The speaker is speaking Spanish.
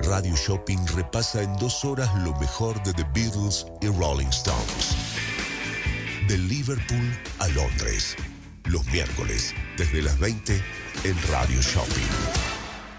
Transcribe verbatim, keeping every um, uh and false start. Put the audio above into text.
Radio Shopping repasa en dos horas lo mejor de The Beatles y Rolling Stones. De Liverpool a Londres. Los miércoles, desde las veinte, en Radio Shopping.